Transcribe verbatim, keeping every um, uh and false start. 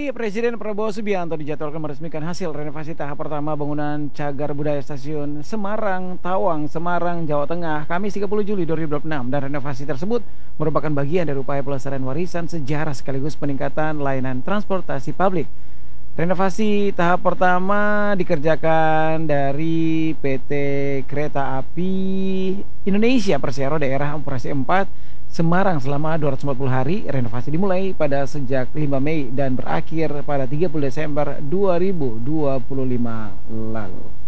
Hari Presiden Prabowo Subianto dijadwalkan meresmikan hasil renovasi tahap pertama bangunan Cagar Budaya Stasiun Semarang, Tawang, Semarang, Jawa Tengah, Kamis tiga puluh Juli dua ribu dua puluh enam. Dan renovasi tersebut merupakan bagian dari upaya pelestarian warisan sejarah sekaligus peningkatan layanan transportasi publik. Renovasi tahap pertama dikerjakan dari P T Kereta Api Indonesia Persero Daerah Operasi empat Semarang selama dua ratus empat puluh hari. Renovasi dimulai pada sejak lima Mei dan berakhir pada tiga puluh Desember dua ribu dua puluh lima lalu.